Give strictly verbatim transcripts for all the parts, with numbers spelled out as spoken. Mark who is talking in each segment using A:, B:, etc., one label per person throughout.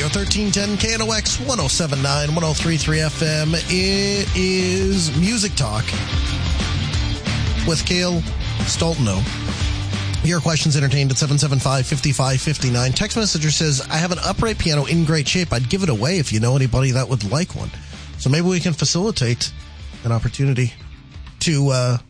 A: thirteen ten K N O X, one oh seven point nine, one oh three point three F M. It is Music Talk with Cale Stoltenow. Your questions entertained at seven seven five, five five five nine. Text messenger says, I have an upright piano in great shape. I'd give it away if you know anybody that would like one. So maybe we can facilitate an opportunity to uh,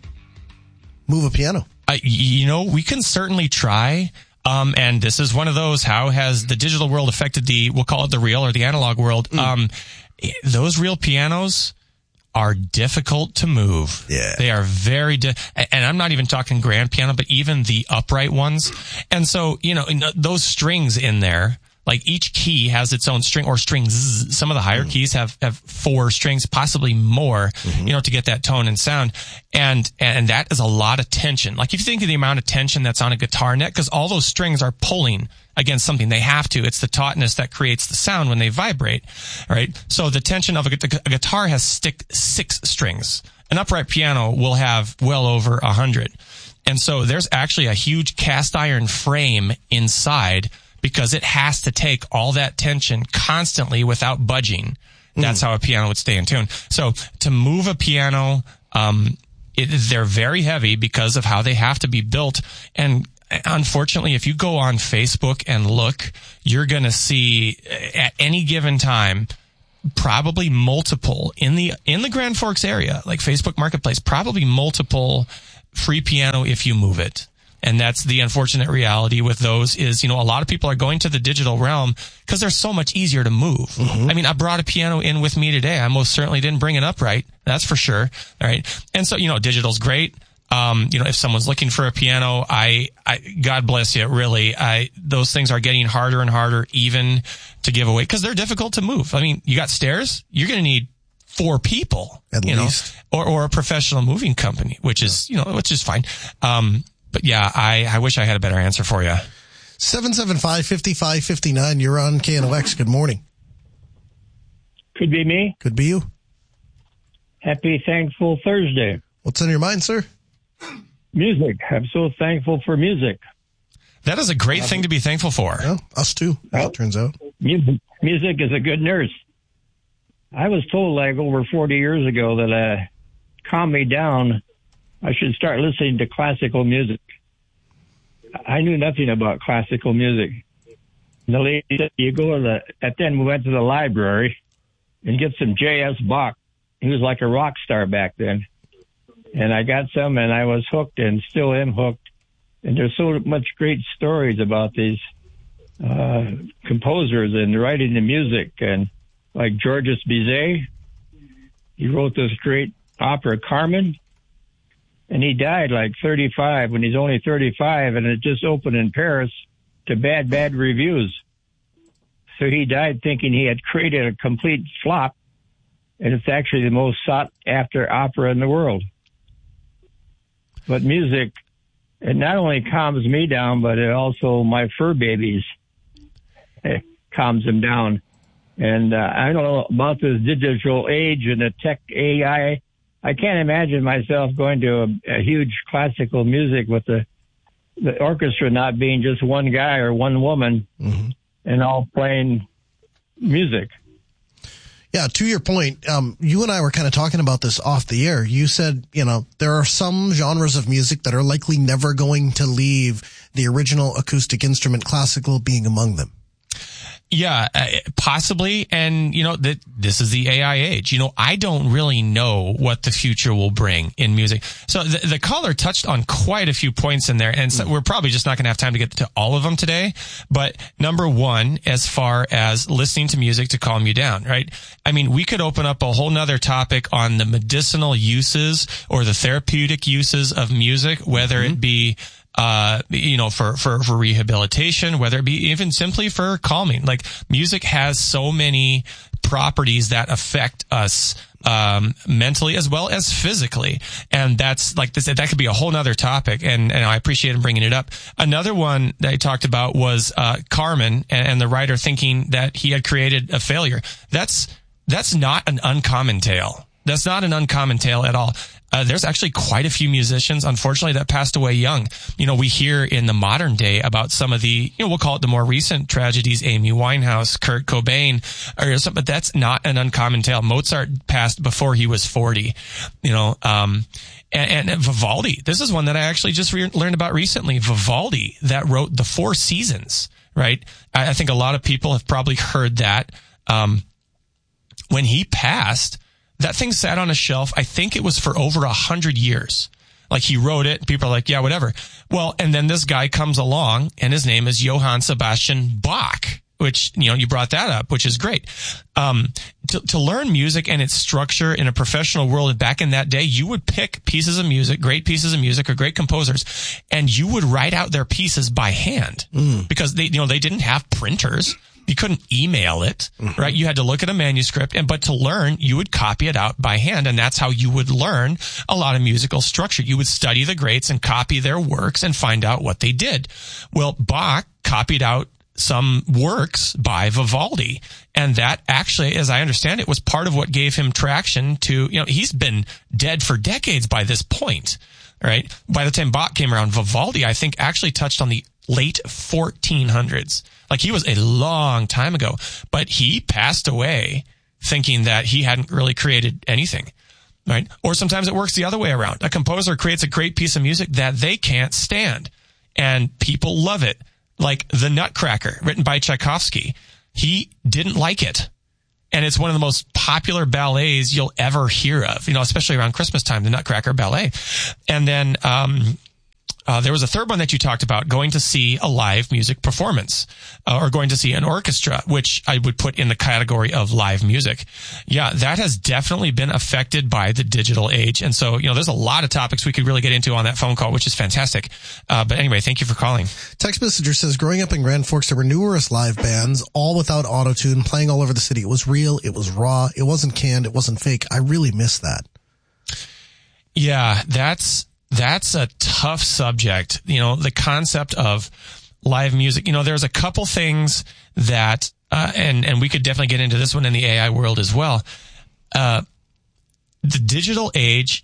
A: move a piano.
B: Uh, you know, we can certainly try. Um, and this is one of those, how has the digital world affected the, we'll call it the real or the analog world? Mm. Um, those real pianos are difficult to move.
A: Yeah.
B: They are very, di- and I'm not even talking grand piano, but even the upright ones. And so, you know, those strings in there, like each key has its own string or strings. Some of the higher mm. keys have, have four strings, possibly more, mm-hmm. you know, to get that tone and sound. And, and that is a lot of tension. Like if you think of the amount of tension that's on a guitar neck, because all those strings are pulling against something. They have to. It's the tautness that creates the sound when they vibrate, right? So the tension of a, a guitar has stick six strings. An upright piano will have well over a hundred. And so there's actually a huge cast iron frame inside, because it has to take all that tension constantly without budging. That's mm. how a piano would stay in tune. So to move a piano, um, it, they're very heavy because of how they have to be built. And unfortunately, if you go on Facebook and look, you're going to see at any given time, probably multiple in the, in the Grand Forks area, like Facebook Marketplace, probably multiple free piano if you move it. And that's the unfortunate reality with those is, you know, a lot of people are going to the digital realm because they're so much easier to move. Mm-hmm. I mean, I brought a piano in with me today. I most certainly didn't bring it upright. That's for sure. All right. And so, you know, digital's great. Um, you know, if someone's looking for a piano, I, I, God bless you, really. I, those things are getting harder and harder even to give away because they're difficult to move. I mean, you got stairs, you're going to need four people,
A: at
B: you
A: least,
B: know, or, or a professional moving company, which is, you know, which is fine. Um, But yeah, I, I wish I had a better answer for you.
A: seven seven five, five five five nine. You're on K N O X. Good morning.
C: Could be me.
A: Could be you.
C: Happy Thankful Thursday.
A: What's on your mind, sir?
C: Music. I'm so thankful for music.
B: That is a great thing to be thankful for.
A: Yeah, us too, as it turns out.
C: Music, music is a good nurse. I was told like over forty years ago that uh, calm me down, I should start listening to classical music. I knew nothing about classical music. The lady said, you go to the, at then we went to the library and get some J S Bach. He was like a rock star back then. And I got some and I was hooked and still am hooked. And there's so much great stories about these uh, composers and writing the music. And like Georges Bizet, he wrote this great opera, Carmen. And he died like thirty-five when he's only thirty-five, and it just opened in Paris to bad, bad reviews. So he died thinking he had created a complete flop, and it's actually the most sought after opera in the world. But music, it not only calms me down, but it also my fur babies, it calms them down. And uh, I don't know about this digital age and the tech A I. I can't imagine myself going to a, a huge classical music with the the orchestra not being just one guy or one woman mm-hmm. and all playing music.
A: Yeah, to your point, um, you and I were kind of talking about this off the air. You said, you know, there are some genres of music that are likely never going to leave the original acoustic instrument, classical being among them.
B: Yeah, uh, possibly. And, you know, that this is the A I age. You know, I don't really know what the future will bring in music. So the, the caller touched on quite a few points in there. And so we're probably just not going to have time to get to all of them today. But number one, as far as listening to music to calm you down, right? I mean, we could open up a whole nother topic on the medicinal uses or the therapeutic uses of music, whether mm-hmm. it be Uh, you know, for, for, for rehabilitation, whether it be even simply for calming. Like music has so many properties that affect us, um, mentally as well as physically. And that's like this, that could be a whole nother topic. And, and I appreciate him bringing it up. Another one that he talked about was, uh, Carmen and, and the writer thinking that he had created a failure. That's, that's not an uncommon tale. That's not an uncommon tale at all. Uh, there's actually quite a few musicians, unfortunately, that passed away young. You know, we hear in the modern day about some of the, you know, we'll call it the more recent tragedies, Amy Winehouse, Kurt Cobain, or something, but that's not an uncommon tale. Mozart passed before he was forty, you know, um, and, and Vivaldi. This is one that I actually just re- learned about recently. Vivaldi, that wrote the Four Seasons, right? I, I think a lot of people have probably heard that. Um, when he passed, that thing sat on a shelf. I think it was for over a hundred years. Like he wrote it. People are like, yeah, whatever. Well, and then this guy comes along and his name is Johann Sebastian Bach, which, you know, you brought that up, which is great. Um, to, to learn music and its structure in a professional world back in that day, you would pick pieces of music, great pieces of music or great composers, and you would write out their pieces by hand mm. because they, you know, they didn't have printers. You couldn't email it, mm-hmm. right? You had to look at a manuscript, and but to learn, you would copy it out by hand, and that's how you would learn a lot of musical structure. You would study the greats and copy their works and find out what they did. Well, Bach copied out some works by Vivaldi, and that actually, as I understand it, was part of what gave him traction to, you know, he's been dead for decades by this point, right? By the time Bach came around, Vivaldi, I think, actually touched on the late fourteen hundreds. Like he was a long time ago, but he passed away thinking that he hadn't really created anything, right? Or sometimes it works the other way around. A composer creates a great piece of music that they can't stand, and people love it. Like The Nutcracker, written by Tchaikovsky. He didn't like it. And it's one of the most popular ballets you'll ever hear of, you know, especially around Christmas time, the Nutcracker Ballet. And then, um, Uh, there was a third one that you talked about, going to see a live music performance, uh, or going to see an orchestra, which I would put in the category of live music. Yeah, that has definitely been affected by the digital age. And so, you know, there's a lot of topics we could really get into on that phone call, which is fantastic. Uh, but anyway, thank you for calling.
A: Text messenger says, growing up in Grand Forks, there were numerous live bands, all without auto-tune, playing all over the city. It was real. It was raw. It wasn't canned. It wasn't fake. I really miss that.
B: Yeah, that's... That's a tough subject. You know, the concept of live music, you know, there's a couple things that, uh, and, and we could definitely get into this one in the A I world as well. Uh, the digital age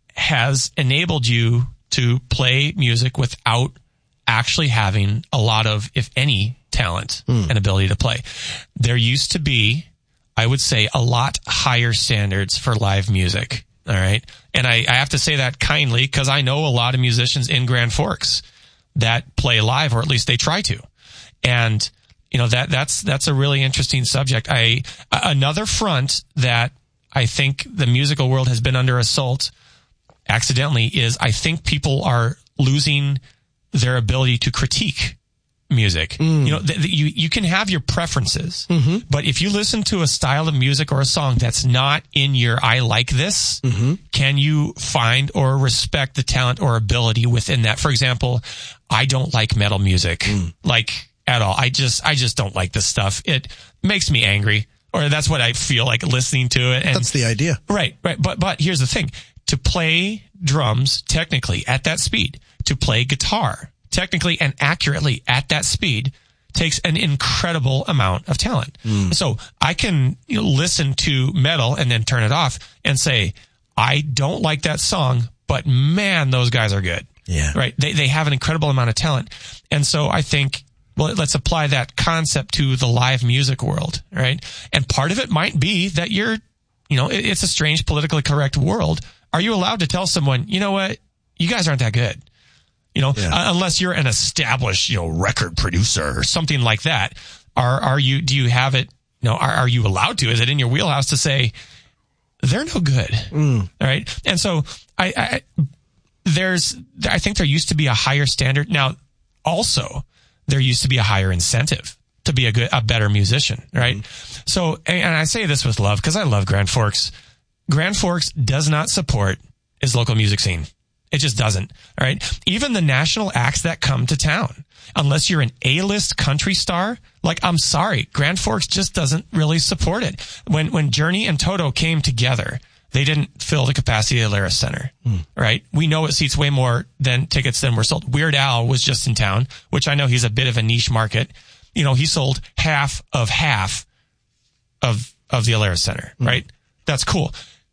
B: has enabled you to play music without actually having a lot of, if any, talent mm. and ability to play. There used to be, I would say, a lot higher standards for live music. All right. And I, I have to say that kindly because I know a lot of musicians in Grand Forks that play live, or at least they try to. And, you know, that, that's, that's a really interesting subject. I, another front that I think the musical world has been under assault accidentally is I think people are losing their ability to critique music. Mm. You know, th- th- you, you can have your preferences, mm-hmm. but if you listen to a style of music or a song that's not in your, I like this, mm-hmm. can you find or respect the talent or ability within that? For example, I don't like metal music, mm. like at all. I just, I just don't like this stuff. It makes me angry, or that's what I feel like listening to it. And,
A: that's the idea.
B: Right, right. But, but here's the thing. To play drums technically at that speed, to play guitar technically and accurately at that speed takes an incredible amount of talent. Mm. So I can, you know, listen to metal and then turn it off and say, I don't like that song, but man, those guys are good.
A: Yeah.
B: Right. They, they have an incredible amount of talent. And so I think, well, let's apply that concept to the live music world. Right. And part of it might be that you're, you know, it, it's a strange politically correct world. Are you allowed to tell someone, you know what, you guys aren't that good? You know, yeah. uh, unless you're an established, you know, record producer or something like that. Are, are you, do you have it, you know, are, are you allowed to? Is it in your wheelhouse to say, they're no good? Mm. All right. And so I, I, there's, I think there used to be a higher standard. Now, also, there used to be a higher incentive to be a good, a better musician. Right. Mm. So, and I say this with love because I love Grand Forks. Grand Forks does not support its local music scene. It just doesn't. All right. Even the national acts that come to town, unless you're an A-list country star, like, I'm sorry, Grand Forks just doesn't really support it. When, when Journey and Toto came together, they didn't fill the capacity of the Alaris Center. Mm. Right. We know it seats way more than tickets than were sold. Weird Al was just in town, which I know he's a bit of a niche market. You know, he sold half of half of, of the Alaris Center. Mm. Right. That's cool.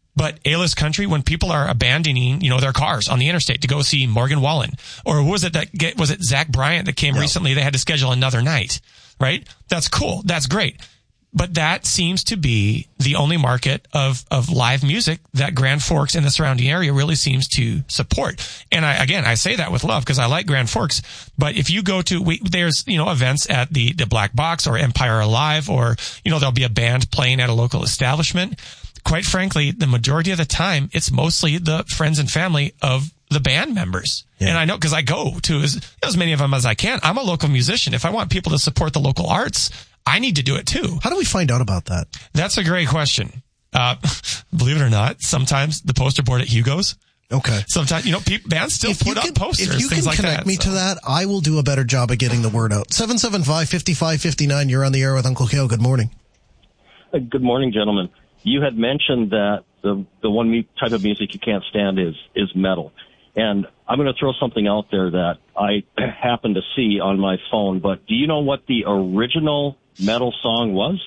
B: But A-list country, when people are abandoning, you know, their cars on the interstate to go see Morgan Wallen, or was it that get, was it Zach Bryant that came
A: no.
B: recently? They had to schedule another night, right? That's cool. That's great. But that seems to be the only market of, of live music that Grand Forks and the surrounding area really seems to support. And I, again, I say that with love because I like Grand Forks. But if you go to, we, there's, you know, events at the, the Black Box or Empire Alive, or, you know, there'll be a band playing at a local establishment. Quite frankly, the majority of the time, it's mostly the friends and family of the band members. Yeah. And I know because I go to as, as many of them as I can. I'm a local musician. If I want people to support the local arts, I need to do it too.
A: How do we find out about that?
B: That's a great question. Uh, believe it or not, sometimes the poster board at Hugo's.
A: Okay.
B: Sometimes, you know, people, bands still
A: if
B: put
A: can,
B: up posters,
A: if you
B: things
A: can
B: like
A: connect
B: that.
A: me
B: so.
A: to that, I will do a better job of getting the word out. seven seven five, five five five nine. You're on the air with Uncle Kale. Good morning.
D: Uh, good morning, gentlemen. You had mentioned that the the one mu- type of music you can't stand is is metal. And I'm going to throw something out there that I happen to see on my phone, but do you know what the original metal song was?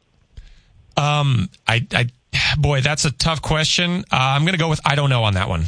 B: Um, I, I, boy, that's a tough question. Uh, I'm going to go with I don't know on that one.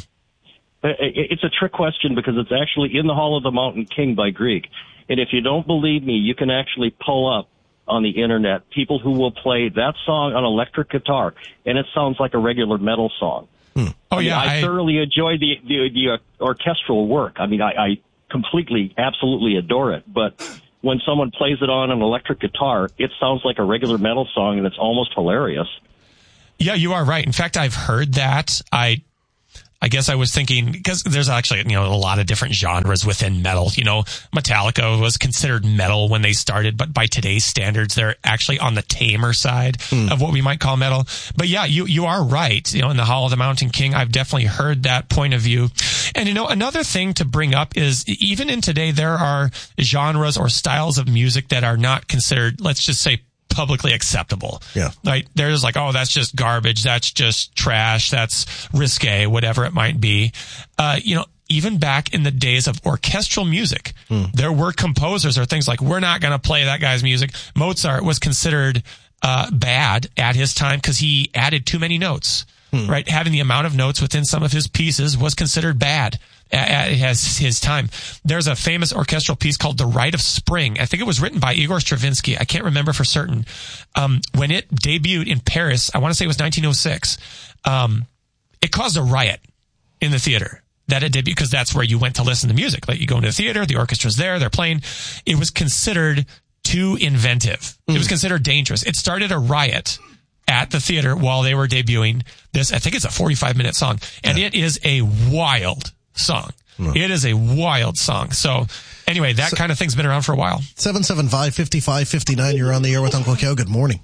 D: It's a trick question because it's actually In the Hall of the Mountain King by Grieg. And if you don't believe me, you can actually pull up on the internet people who will play that song on electric guitar, and it sounds like a regular metal song.
B: Hmm. Oh,
D: I mean,
B: yeah.
D: I, I thoroughly enjoy the, the, the orchestral work. I mean, I, I completely, absolutely adore it. But when someone plays it on an electric guitar, it sounds like a regular metal song, and it's almost hilarious.
B: Yeah, you are right. In fact, I've heard that. I I guess I was thinking, because there's actually, you know, a lot of different genres within metal. You know, Metallica was considered metal when they started, but by today's standards, they're actually on the tamer side mm. of what we might call metal. But yeah, you, you are right. You know, in the Hall of the Mountain King, I've definitely heard that point of view. And, you know, another thing to bring up is even in today, there are genres or styles of music that are not considered, let's just say, publicly acceptable.
A: Yeah.
B: Like there's like, oh, that's just garbage. That's just trash. That's risque, whatever it might be. Uh, you know, even back in the days of orchestral music, hmm. there were composers or things like, we're not going to play that guy's music. Mozart was considered, uh, bad at his time because he added too many notes, hmm. right? Having the amount of notes within some of his pieces was considered bad at his, his time. There's a famous orchestral piece called The Rite of Spring. I think it was written by Igor Stravinsky. I can't remember for certain. Um, when it debuted in Paris, I want to say it was nineteen oh six, um, it caused a riot in the theater that it debuted because that's where you went to listen to music. Like you go into the theater, the orchestra's there, they're playing. It was considered too inventive. Mm. It was considered dangerous. It started a riot at the theater while they were debuting this. I think it's a forty-five minute song, and yeah. it is a wild song. No. It is a wild song. So anyway, that so, kind of thing's been around for a while.
A: seven seven five, five five five nine. You're on the air with Uncle Kale. Good morning.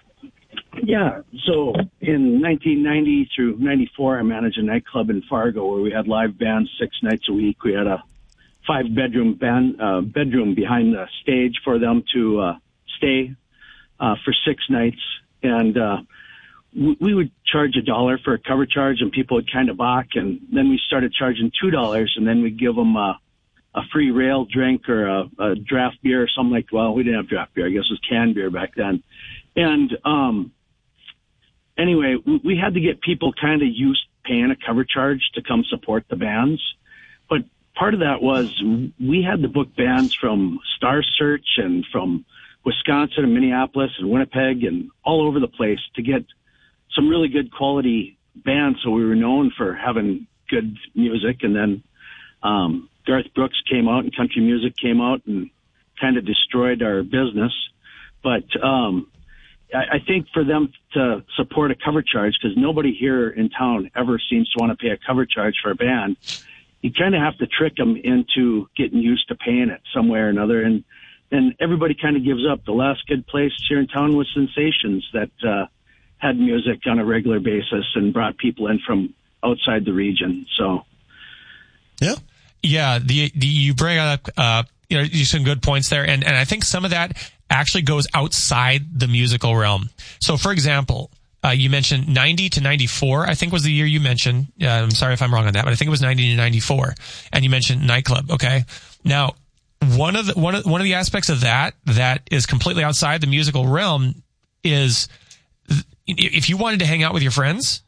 E: Yeah. So in nineteen ninety through ninety-four, I managed a nightclub in Fargo where we had live bands six nights a week. We had a five bedroom band, uh, bedroom behind the stage for them to, uh, stay, uh, for six nights. And, uh, we would charge a dollar for a cover charge, and people would kind of balk. And then we started charging two dollars, and then we'd give them a, a free rail drink or a, a draft beer or something like. Well, we didn't have draft beer. I guess it was canned beer back then. And um, anyway, we, we had to get people kind of used to paying a cover charge to come support the bands. But part of that was we had to book bands from Star Search and from Wisconsin and Minneapolis and Winnipeg and all over the place to get some really good quality bands. So we were known for having good music. And then, um, Garth Brooks came out and country music came out and kind of destroyed our business. But, um, I, I think for them to support a cover charge, because nobody here in town ever seems to want to pay a cover charge for a band, you kind of have to trick them into getting used to paying it some way or another. And, and everybody kind of gives up. The last good place here in town was Sensations that, uh, had music on a regular basis and brought people in from outside the region. So,
A: yeah,
B: yeah. The, the you bring up, uh, you know, some good points there, and and I think some of that actually goes outside the musical realm. So, for example, uh, you mentioned ninety to ninety-four. I think was the year you mentioned. Uh, I'm sorry if I'm wrong on that, but I think it was ninety to ninety-four. And you mentioned nightclub. Okay, now one of the one of one of the aspects of that that is completely outside the musical realm is, if you wanted to hang out with your friends,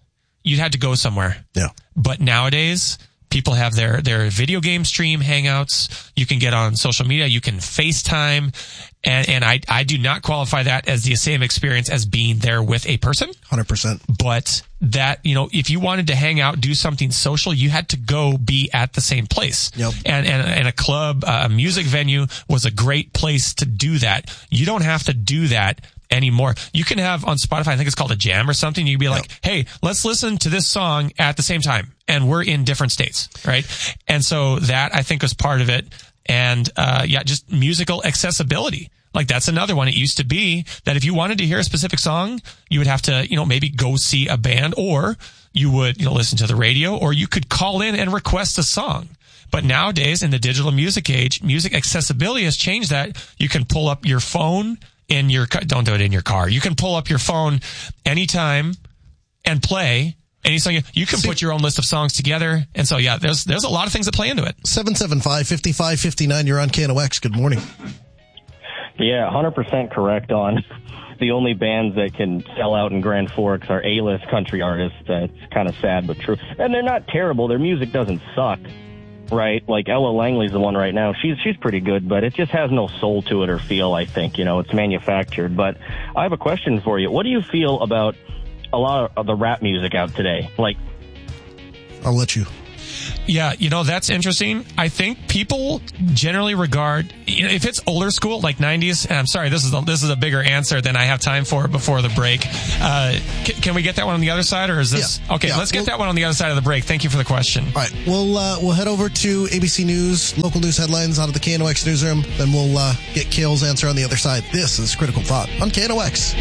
B: you had to go somewhere.
A: Yeah.
B: But nowadays, people have their, their video game stream hangouts. You can get on social media. You can FaceTime. And, and I, I do not qualify that as the same experience as being there with a person.
A: one hundred percent.
B: But that, you know, if you wanted to hang out, do something social, you had to go be at the same place.
A: Yep.
B: And, and, and a club, a music venue was a great place to do that. You don't have to do that anymore. You can have on Spotify, I think it's called a jam or something. You can be like, yep. hey, let's listen to this song at the same time. And we're in different states, right? And so that I think was part of it. And, uh, yeah, just musical accessibility. Like that's another one. It used to be that if you wanted to hear a specific song, you would have to, you know, maybe go see a band, or you would, you know, listen to the radio, or you could call in and request a song. But nowadays in the digital music age, music accessibility has changed that. You can pull up your phone in your, don't do it in your car. You can pull up your phone anytime and play any song. You can put your own list of songs together. And so, yeah, there's, there's a lot of things that play into it.
A: seven seven five, five five five nine. You're on K N O X. Good morning.
D: Yeah, one hundred percent correct on the only bands that can sell out in Grand Forks are A-list country artists. Uh, it's kind of sad, but true. And they're not terrible. Their music doesn't suck, right? Like Ella Langley's the one right now. She's she's pretty good, but it just has no soul to it or feel, I think. You know, it's manufactured. But I have a question for you. What do you feel about a lot of the rap music out today? Like,
A: I'll let you.
B: Yeah, you know, that's interesting. I think people generally regard, you know, if it's older school, like nineties, and I'm sorry, this is a, this is a bigger answer than I have time for before the break. Uh, c- can we get that one on the other side, or is this?
A: Yeah.
B: Okay,
A: Yeah.
B: let's get
A: We'll,
B: that one on the other side of the break. Thank you for the question.
A: All right, we'll, uh, we'll head over to A B C News, local news headlines out of the K N O X newsroom. Then we'll uh, get Kale's answer on the other side. This is Critical Thought on K N O X.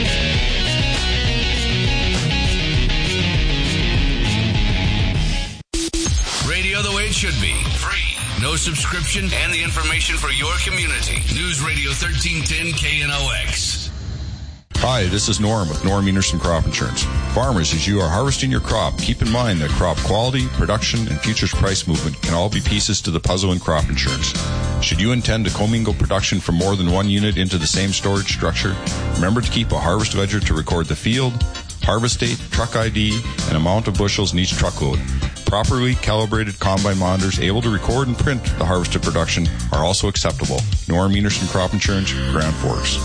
F: Radio the way it should be. Free. No subscription, and the information for your community. News Radio thirteen ten K N O X.
G: Hi, this is Norm with Norm Enerson Crop Insurance. Farmers, as you are harvesting your crop, keep in mind that crop quality, production, and futures price movement can all be pieces to the puzzle in crop insurance. Should you intend to commingle production from more than one unit into the same storage structure, remember to keep a harvest ledger to record the field, harvest date, truck I D, and amount of bushels in each truckload. Properly calibrated combine monitors able to record and print the harvested production are also acceptable. Norm Enerson Crop Insurance, Grand Forks.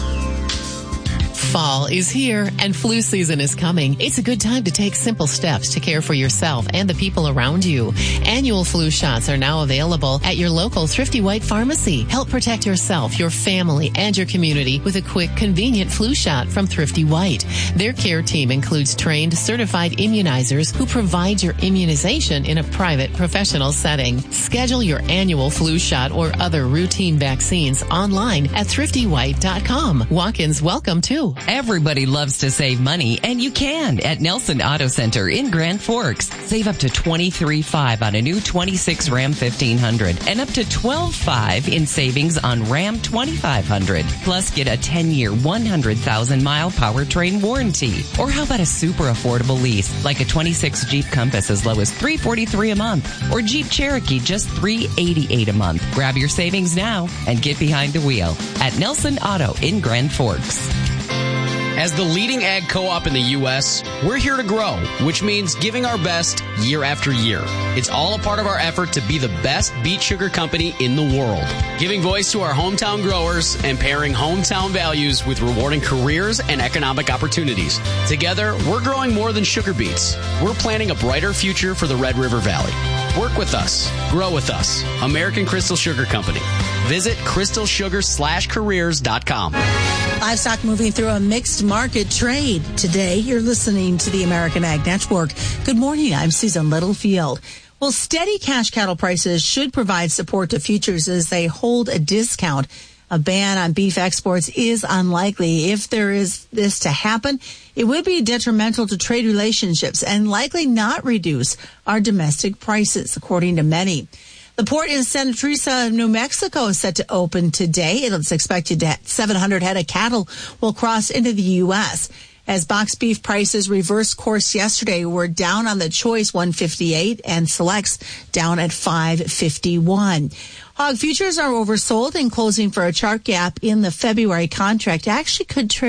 H: Fall is here and flu season is coming. It's a good time to take simple steps to care for yourself and the people around you. Annual flu shots are now available at your local Thrifty White pharmacy. Help protect yourself, your family, and your community with a quick, convenient flu shot from Thrifty White. Their care team includes trained, certified immunizers who provide your immunization in a private, professional setting. Schedule your annual flu shot or other routine vaccines online at thrifty white dot com. Walk-ins welcome too.
I: Everybody loves to save money, and you can at Nelson Auto Center in Grand Forks. Save up to twenty-three thousand five hundred dollars on a new twenty-six Ram fifteen hundred and up to twelve thousand five hundred dollars in savings on Ram twenty-five hundred. Plus, get a ten-year, one hundred thousand mile powertrain warranty. Or how about a super affordable lease, like a twenty-six Jeep Compass as low as three hundred forty-three dollars a month, or Jeep Cherokee just three hundred eighty-eight dollars a month. Grab your savings now and get behind the wheel at Nelson Auto in Grand Forks.
J: As the leading ag co-op in the U S, we're here to grow, which means giving our best year after year. It's all a part of our effort to be the best beet sugar company in the world, giving voice to our hometown growers and pairing hometown values with rewarding careers and economic opportunities. Together, we're growing more than sugar beets. We're planning a brighter future for the Red River Valley. Work with us. Grow with us. American Crystal Sugar Company. Visit crystal sugar slash careers dot com.
K: Livestock moving through a mixed market trade. Today, you're listening to the American Ag Network. Good morning. I'm Susan Littlefield. Well, steady cash cattle prices should provide support to futures as they hold a discount. A ban on beef exports is unlikely. If there is this to happen, it would be detrimental to trade relationships and likely not reduce our domestic prices, according to many. The port in Santa Teresa, New Mexico is set to open today. It's expected that seven hundred head of cattle will cross into the U S As box beef prices reversed course yesterday, we're down on the choice one fifty-eight and selects down at five fifty-one. Hog futures are oversold and closing for a chart gap in the February contract actually could trigger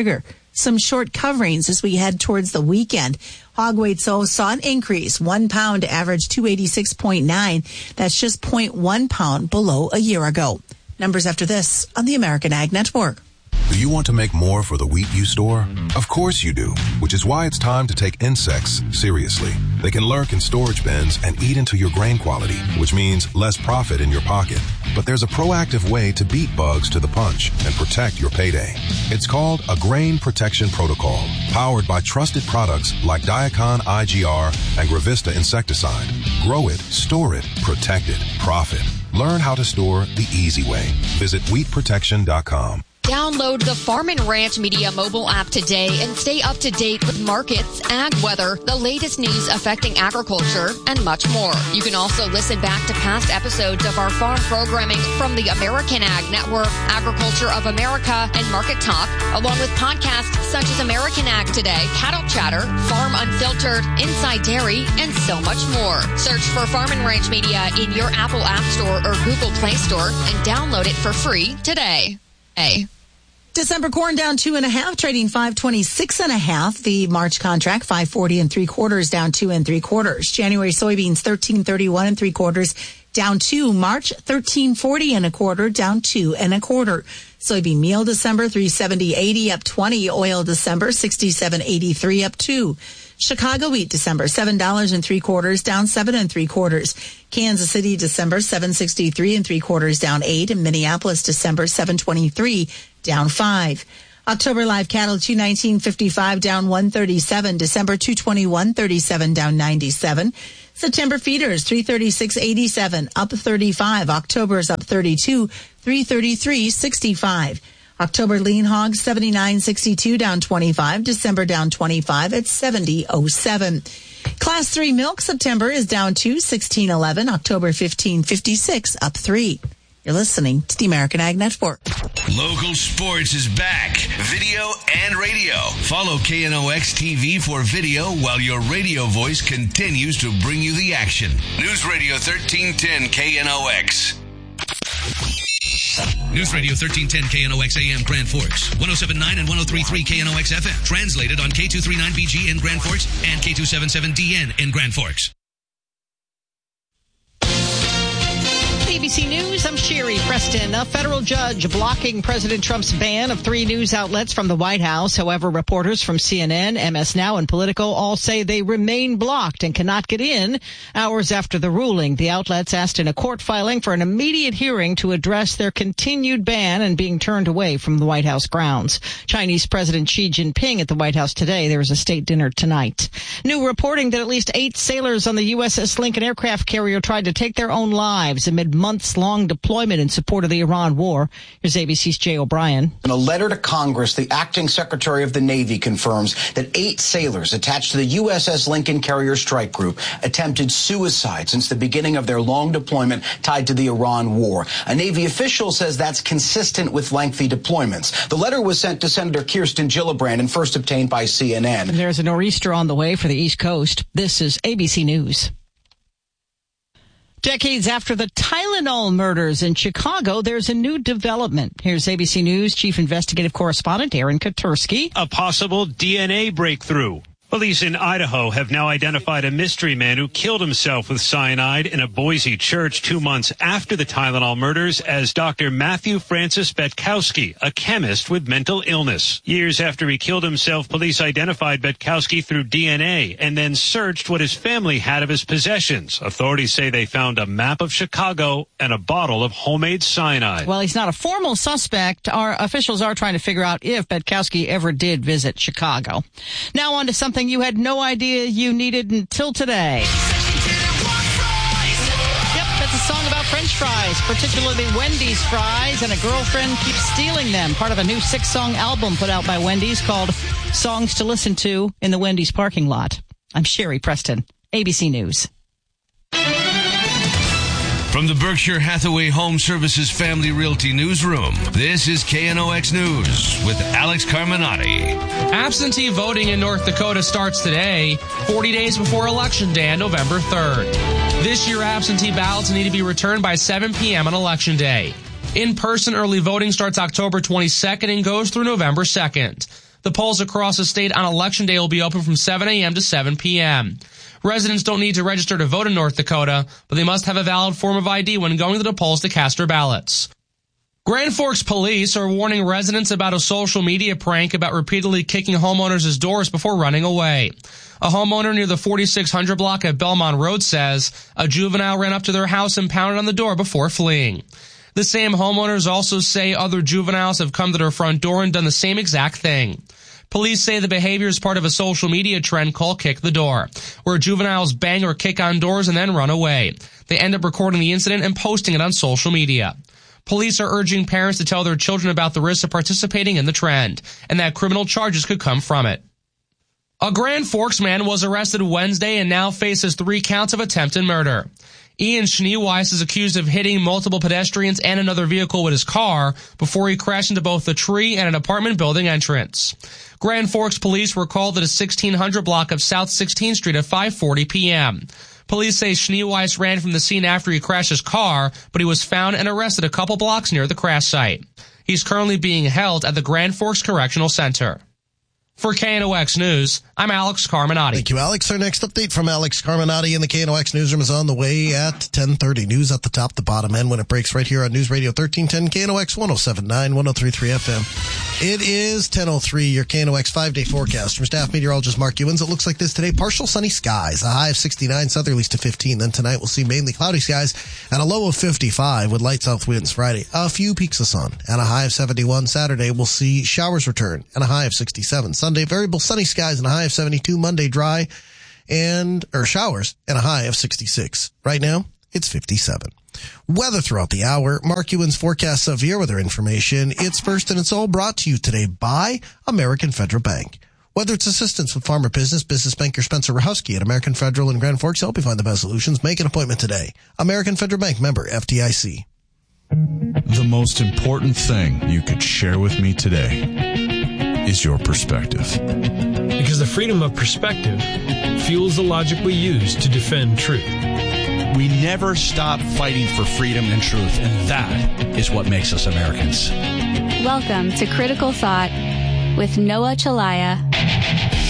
K: some short coverings as we head towards the weekend. Hog weight so saw an increase, one pound to average two eighty-six point nine. That's just zero point one pound below a year ago. Numbers after this on the American Ag Network.
L: Do you want to make more for the wheat you store? Of course you do, which is why it's time to take insects seriously. They can lurk in storage bins and eat into your grain quality, which means less profit in your pocket. But there's a proactive way to beat bugs to the punch and protect your payday. It's called a Grain Protection Protocol, powered by trusted products like Diacon I G R and Gravista insecticide. Grow it, store it, protect it, profit. Learn how to store the easy way. Visit wheat protection dot com.
M: Download the Farm and Ranch Media mobile app today and stay up to date with markets, ag weather, the latest news affecting agriculture, and much more. You can also listen back to past episodes of our farm programming from the American Ag Network, Agriculture of America, and Market Talk, along with podcasts such as American Ag Today, Cattle Chatter, Farm Unfiltered, Inside Dairy, and so much more. Search for Farm and Ranch Media in your Apple App Store or Google Play Store and download it for free today. A.
K: December corn down two and a half, trading five twenty-six and a half. The March contract five forty and three quarters, down two and three quarters. January soybeans thirteen thirty-one and three quarters, down two. March thirteen forty and a quarter, down two and a quarter. Soybean meal December three seventy eighty, up twenty. Oil December sixty-seven eighty-three, up two. Chicago wheat December seven dollars and three quarters, down seven and three quarters. Kansas City December seven sixty-three and three quarters, down eight. And Minneapolis December seven twenty-three, down five. October live cattle two nineteen fifty-five, down one thirty-seven. December two twenty-one thirty-seven, down ninety-seven. September feeders three thirty-six eighty-seven, up thirty-five. October's up thirty-two, three thirty-three sixty-five. October lean hogs seventy-nine sixty-two, down twenty-five. December down twenty-five at seventy oh seven. Class three milk September is down two sixteen eleven. October fifteen fifty-six, up three. You're listening to the American Ag Network.
F: Local sports is back. Video and radio. Follow K N O X T V for video while your radio voice continues to bring you the action. News Radio thirteen ten K N O X.
N: News Radio thirteen ten K N O X A M Grand Forks, one oh seven point nine and one oh three point three K N O X F M. Translated on K two thirty-nine B G in Grand Forks and K two seventy-seven D N in Grand Forks.
O: A B C News, I'm Sherry Preston. A federal judge blocking President Trump's ban of three news outlets from the White House. However, reporters from C N N, M S Now, and Politico all say they remain blocked and cannot get in. Hours after the ruling, the outlets asked in a court filing for an immediate hearing to address their continued ban and being turned away from the White House grounds. Chinese President Xi Jinping at the White House today. There is a state dinner tonight. New reporting that at least eight sailors on the U S S Lincoln aircraft carrier tried to take their own lives amid months-long deployment in support of the Iran war. Here's A B C's Jay O'Brien.
P: In a letter to Congress, the acting Secretary of the Navy confirms that eight sailors attached to the U S S Lincoln Carrier Strike Group attempted suicide since the beginning of their long deployment tied to the Iran war. A Navy official says that's consistent with lengthy deployments. The letter was sent to Senator Kirsten Gillibrand and first obtained by C N N.
O: There's a nor'easter on the way for the East Coast. This is A B C News. Decades after the Tylenol murders in Chicago, there's a new development. Here's A B C News Chief Investigative Correspondent Aaron Katursky.
Q: A possible D N A breakthrough. Police in Idaho have now identified a mystery man who killed himself with cyanide in a Boise church two months after the Tylenol murders as Doctor Matthew Francis Betkowski, a chemist with mental illness. Years after he killed himself, police identified Betkowski through D N A and then searched what his family had of his possessions. Authorities say they found a map of Chicago and a bottle of homemade cyanide.
O: While he's not a formal suspect, our officials are trying to figure out if Betkowski ever did visit Chicago. Now on to something you had no idea you needed until today. Yep, it's a song about French fries, particularly Wendy's fries, and a girlfriend keeps stealing them. Part of a new six-song album put out by Wendy's called Songs to Listen to in the Wendy's Parking Lot. I'm Sherry Preston, A B C News.
F: From the Berkshire Hathaway Home Services Family Realty Newsroom, this is K N O X News with Alex Carminati.
R: Absentee voting in North Dakota starts today, forty days before Election Day on November third. This year, absentee ballots need to be returned by seven p.m. on Election Day. In-person early voting starts October twenty-second and goes through November second. The polls across the state on Election Day will be open from seven a.m. to seven p.m. Residents don't need to register to vote in North Dakota, but they must have a valid form of I D when going to the polls to cast their ballots. Grand Forks police are warning residents about a social media prank about repeatedly kicking homeowners' doors before running away. A homeowner near the forty-six hundred block at Belmont Road says a juvenile ran up to their house and pounded on the door before fleeing. The same homeowners also say other juveniles have come to their front door and done the same exact thing. Police say the behavior is part of a social media trend called Kick the Door, where juveniles bang or kick on doors and then run away. They end up recording the incident and posting it on social media. Police are urging parents to tell their children about the risks of participating in the trend, and that criminal charges could come from it. A Grand Forks man was arrested Wednesday and now faces three counts of attempted murder. Ian Schneeweiss is accused of hitting multiple pedestrians and another vehicle with his car before he crashed into both a tree and an apartment building entrance. Grand Forks police were called at a sixteen hundred block of South sixteenth Street at five forty p.m. Police say Schneeweiss ran from the scene after he crashed his car, but he was found and arrested a couple blocks near the crash site. He's currently being held at the Grand Forks Correctional Center. For K N O X News, I'm Alex Carminati.
A: Thank you, Alex. Our next update from Alex Carminati in the K N O X newsroom is on the way at ten thirty. News at the top, the bottom end when it breaks right here on News Radio thirteen ten, K N O X one oh seven point nine, one oh three point three F M. It is ten oh three, your K N O X five-day forecast. From staff meteorologist Mark Ewens, it looks like this today. Partial sunny skies, a high of sixty-nine, southerlies to fifteen. Then tonight we'll see mainly cloudy skies and a low of fifty-five with light south winds. Friday, a few peaks of sun and a high of seventy-one. Saturday, we'll see showers return and a high of sixty-seven. Sunday, variable sunny skies and a high of seventy-two. Monday, dry and, or showers and a high of sixty-six. Right now, it's fifty-seven. Weather throughout the hour. Mark Ewens forecasts severe weather information. It's first and it's all brought to you today by American Federal Bank. Whether it's assistance with farmer business, business banker Spencer Rahowski at American Federal in Grand Forks help you find the best solutions. Make an appointment today. American Federal Bank, member F D I C.
S: The most important thing you could share with me today is your perspective.
T: Because the freedom of perspective fuels the logic we use to defend truth.
U: We never stop fighting for freedom and truth, and that is what makes us Americans.
V: Welcome to Critical Thought with Noah Chalaya.